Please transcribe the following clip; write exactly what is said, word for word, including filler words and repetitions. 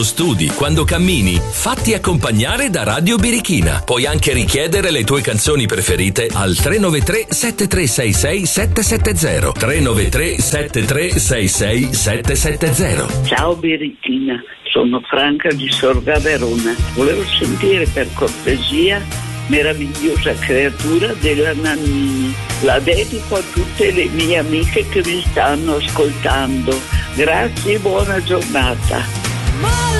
studi, quando cammini, fatti accompagnare da Radio Birichina. Puoi anche richiedere le tue canzoni preferite al tre nove tre sette tre sei sei sette sette zero tre nove tre sette tre sei sei sette sette zero. Ciao Birichina, sono Franca di Sorga Verona. Volevo sentire per cortesia Meravigliosa creatura della Nannini. La dedico a tutte le mie amiche che mi stanno ascoltando. Grazie e buona giornata.